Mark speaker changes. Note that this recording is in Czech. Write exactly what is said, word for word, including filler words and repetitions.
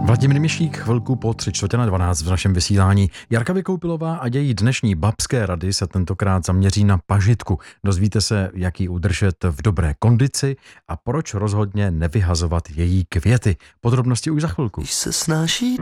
Speaker 1: Vladimír Mišík chvilku po tři čtvrtě na dvanáct v našem vysílání. Jarka Vykoupilová a její dnešní babské rady se tentokrát zaměří na pažitku. Dozvíte se, jak ji udržet v dobré kondici a proč rozhodně nevyhazovat její květy. Podrobnosti už za chvilku.
Speaker 2: Když se snáší